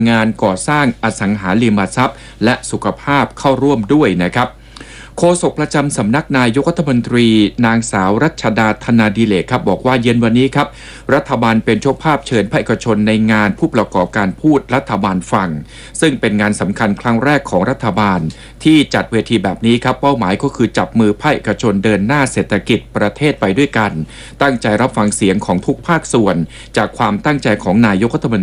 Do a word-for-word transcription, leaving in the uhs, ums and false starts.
งานก่อสร้างอสังหาริมทรัพย์และสุขภาพเข้าร่วมด้วยนะครับโฆษกประจำสำนักนายกรัฐมนตรีนางสาวรัชดาธนาดิเลกครับบอกว่าเย็นวันนี้ครับรัฐบาลเป็นเจ้าภาพเชิญภาคเอกชนในงานผู้ประกอบการพูดรัฐบาลฟังซึ่งเป็นงานสำคัญครั้งแรกของรัฐบาลที่จัดเวทีแบบนี้ครับเป้าหมายก็คือจับมือภาคเอกชนเดินหน้าเศรษฐกิจประเทศไปด้วยกันตั้งใจรับฟังเสียงของทุกภาคส่วนจากความตั้งใจของนายกรัฐมนตรี